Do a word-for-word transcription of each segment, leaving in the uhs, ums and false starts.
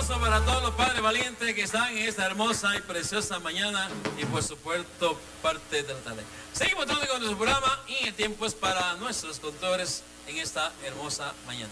aplauso para todos los padres valientes que están en esta hermosa y preciosa mañana y por supuesto parte de la tarde. Seguimos con nuestro programa y el tiempo es para nuestros contadores en esta hermosa mañana.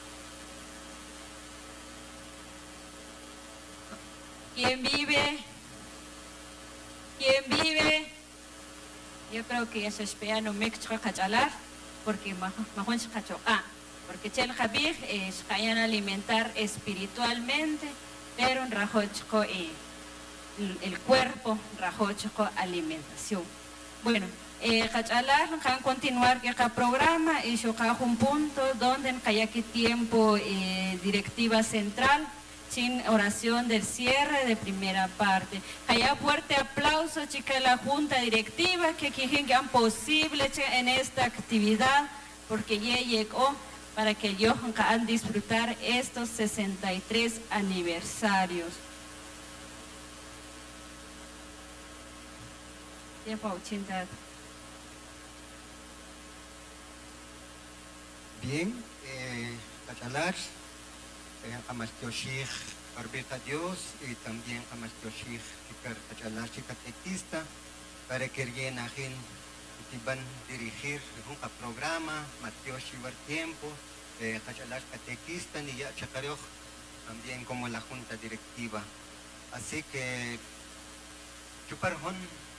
¿Quién vive? ¿Quién vive? Yo creo que eso es peano mexicano cachalar, porque mahon ah, porque chel jabig es cayan alimentar espiritualmente, pero en rajochco eh, el cuerpo rajochco alimentación. Bueno, eh, cachalar can continuar que acá programa y yo un punto donde en que tiempo eh, directiva central. Sin oración del cierre de primera parte. Allá fuerte aplauso, chica, la junta directiva que hagan posible en esta actividad, porque ya llegó para que ellos puedan disfrutar estos sesenta y tres aniversarios. Bien, eh, Cachalar. Amastioshich, Barbeta Dios y también Amastioshich, Cachalar, catequista, para que alguien ajen van a dirigir un programa, Matioshi Bar Tiempo, Cachalar catequista, ni ya Chacaroj, también como la junta directiva. Así que, Chuparjón,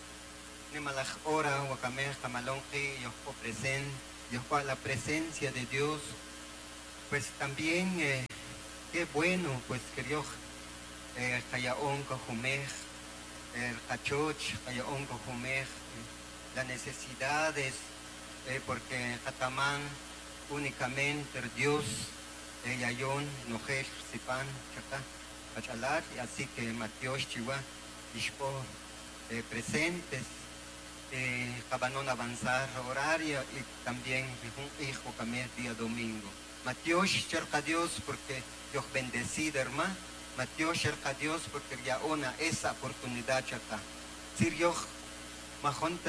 ni malaj hora, Wakameh, Kamalonji, Yojo presente, Yojo la presencia de Dios, pues también. Eh, Qué bueno, pues que Dios, el Kayaon Kohumej, el Kachoch, Kayaon Kohumej, las necesidades, eh, porque Katamán únicamente el Dios, el Yayon, Nojesh, Sipan, Chaka, Kachalar, y así que Matios, Chihuahua, Ishpo, eh, presentes, eh, Cabanón avanzar horaria y también un hijo que día domingo. Matios, cerca a Dios, porque Dios bendecido, hermano. Matios, cerca a Dios, porque ya una esa oportunidad acá. Si Dios, majonta,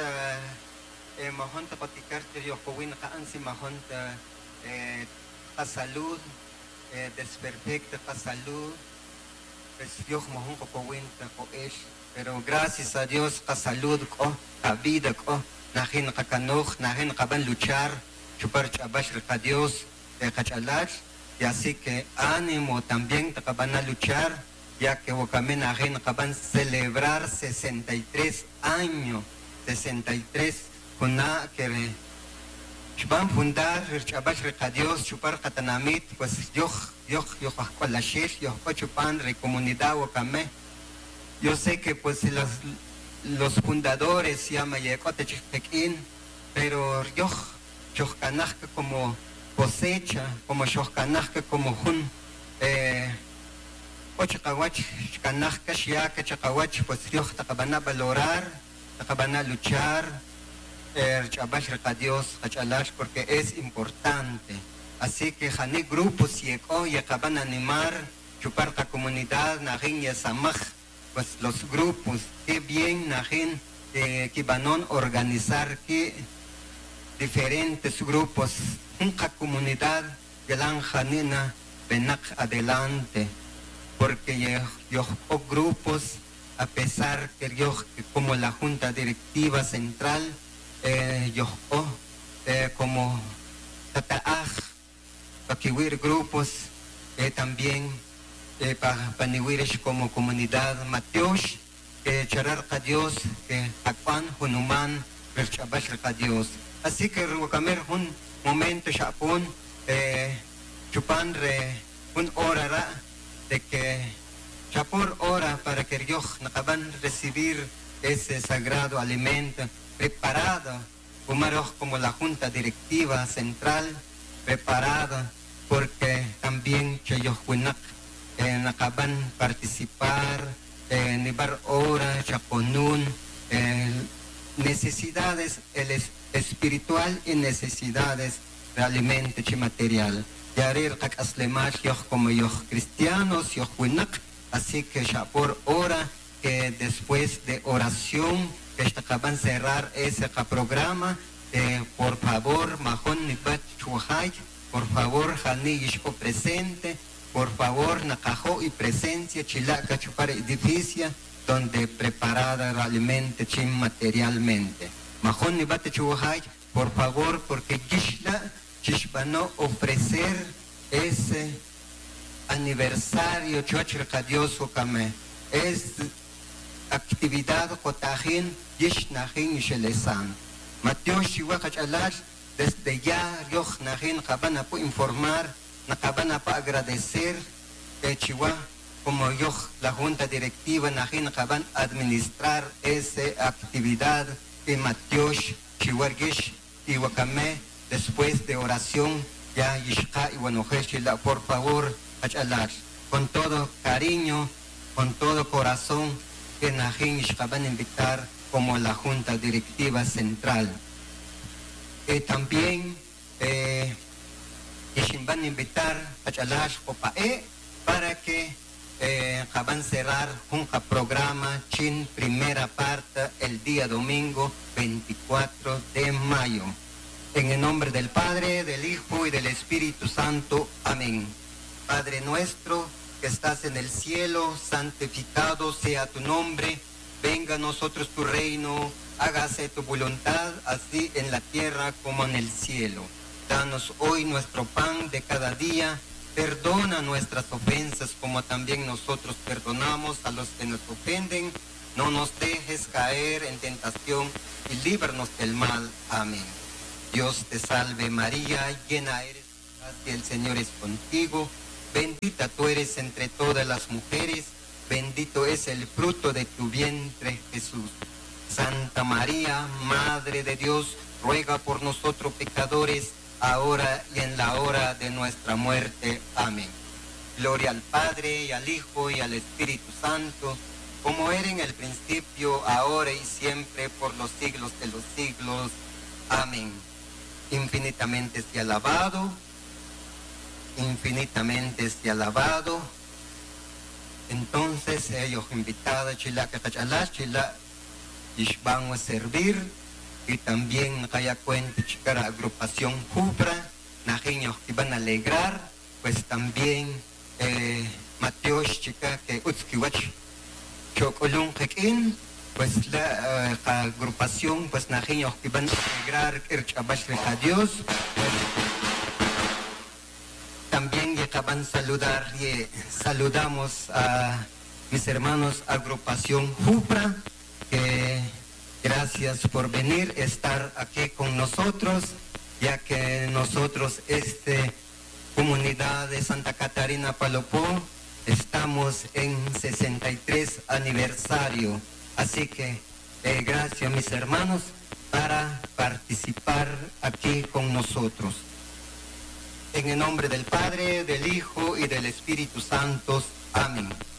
eh, majonta paticarte Dios, cohuina ansi majonta, eh, a salud, eh, desperfecta a salud, pues Dios majonta cohuina coesh. Pero gracias a Dios, a salud, a vida, nahin kakanoj, nahin kaban luchar, chupar chabash a Dios. De Cachalar, y así que ánimo también te van a luchar, ya que Wocamena van a celebrar sesenta y tres años, sesenta y tres, con la que van a fundar a Dios, chupar Catanamit, pues yo, yo, yo, con la Shesh, yo, chupan, de comunidad Wocamé. Yo sé que pues los, los fundadores se llaman Yecote Chipequín, pero yo, yo, canasca como cosecha, como shokanajka, como hun, eh, ochakawach, kanajka, shiaka, chakawach, pues Dios te van a valorar, te van a luchar, eh, chabash a Dios, chalash, porque es importante. Así que jani grupos yeko, y acaban a animar, chupar la comunidad, najin y samaj, pues los grupos, qué bien, najin, eh, que van a organizar, que diferentes grupos, una comunidad de la Janina venak adelante, porque yo, yo grupos, a pesar que yo, como la Junta Directiva Central, eh, yo, eh, como Tataaj, para que hubiera grupos, eh, también eh, para pa como comunidad Matios, que charar a Dios, que Akwan, Hunuman, Chabash a Dios. Así que Rukamer un momento Japón, eh, chupan re un hora de que Chapur hora para que Dios acaban recibir ese sagrado alimento preparado, como la Junta Directiva Central preparada, porque también ellos eh, acaban participar en nibar hora, chaponún, eh, necesidades, el espiritual y necesidades realmente material. Yarir kakaslemach yoh como yoh cristianos, yoh winak, así que ya por hora que después de oración que acaban cerrar ese programa, eh, por favor, mahon nibat chuhay, por favor, Jani Yishko presente, por favor, nakajo y presencia chilaca chupar edificia donde preparada realmente chin materialmente. Majón ni bate chuhay, por favor, porque Gishla Chishbano ofrecer ese aniversario chochirka Dios kame es actividad kotajin yishnajin shelesan. Mateo Shiwa Kachalash desde ya Rioch Najin Cabana por informar, Nakabana para agradecer que Chihuahua como yo la junta directiva Najin Caban administrar esa actividad que Mateo Chihuargish y Wakame después de oración ya Yishka y Wanoheshila por favor Kachalash con todo cariño, con todo corazón que Najin Ishkaban invitar como la junta directiva central. Eh, también eh, van a invitar a Chalash Copae para que eh, van a cerrar un programa Chin primera parte el día domingo veinticuatro de mayo. En el nombre del Padre, del Hijo y del Espíritu Santo. Amén. Padre nuestro que estás en el cielo, santificado sea tu nombre. Venga a nosotros tu reino, hágase tu voluntad, así en la tierra como en el cielo. Danos hoy nuestro pan de cada día, perdona nuestras ofensas como también nosotros perdonamos a los que nos ofenden. No nos dejes caer en tentación y líbranos del mal. Amén. Dios te salve María, llena eres de gracia, el Señor es contigo. Bendita tú eres entre todas las mujeres. Bendito es el fruto de tu vientre, Jesús. Santa María, Madre de Dios, ruega por nosotros pecadores, ahora y en la hora de nuestra muerte. Amén. Gloria al Padre, y al Hijo, y al Espíritu Santo, como era en el principio, ahora y siempre, por los siglos de los siglos. Amén. Infinitamente sea alabado, infinitamente sea alabado. Entonces ellos invitados chila kachalash chila van a servir y también haya cuenta chicara agrupación Jupra najeños que van a alegrar pues también eh, Mateo chica que utskiwach chocolun kekin pues la uh, agrupación pues najeños que van a alegrar irchabash a Dios pues, también acaban de saludar y saludamos a mis hermanos agrupación Jupra, que gracias por venir, estar aquí con nosotros, ya que nosotros, este comunidad de Santa Catarina Palopó, estamos en sesenta y tres aniversario. Así que eh, gracias mis hermanos para participar aquí con nosotros. En el nombre del Padre, del Hijo y del Espíritu Santo. Amén.